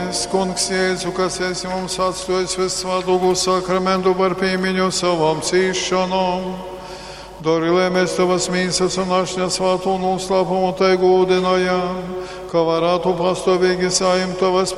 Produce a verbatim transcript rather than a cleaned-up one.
Paldies, Kungs, Jēzu, kas esi mums atstājis visvētāko sakramentu par piemiņu savam cīšanām. Dari, lai mēs tavas mīsas un ašņas svātu noslēpumu te godinājām, ka varētu pastāvīgi saim tavas